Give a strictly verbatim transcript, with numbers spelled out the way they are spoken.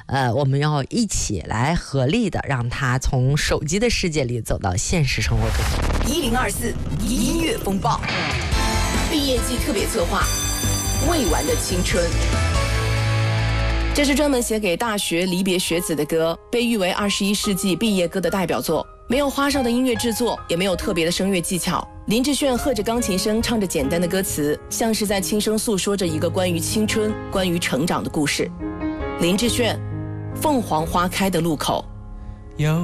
呃，我们要一起来合力的让他从手机的世界里走到现实生活中。 一零二四音乐风暴，毕业季特别策划，未完的青春。这是专门写给大学离别学子的歌，被誉为二十一世纪毕业歌的代表作。没有花哨的音乐制作，也没有特别的声乐技巧。林志炫和着钢琴声，唱着简单的歌词，像是在轻声诉说着一个关于青春、关于成长的故事。林志炫，凤凰花开的路口。 有